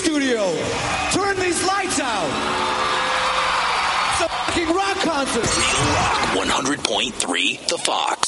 studio. Turn these lights out. It's a fucking rock concert. Real Rock 100.3 The Fox.